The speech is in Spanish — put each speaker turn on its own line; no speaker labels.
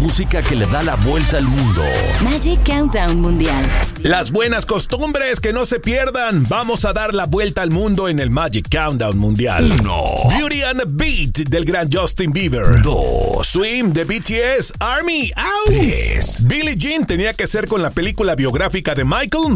música que le da la vuelta al mundo.
Magic Countdown Mundial.
Las buenas costumbres que no se pierdan. Vamos a dar la vuelta al mundo en el Magic Countdown Mundial.
1.
Beauty and the Beat del gran Justin Bieber.
2.
Swim de BTS. Army. ¡Au!
3.
Billie Jean tenía que ser con la película biográfica de Michael